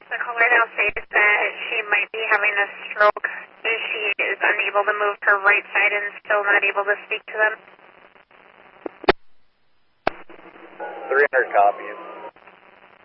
The caller now states that she might be having a stroke. She is unable to move her right side and still not able to speak to them. 300 copies.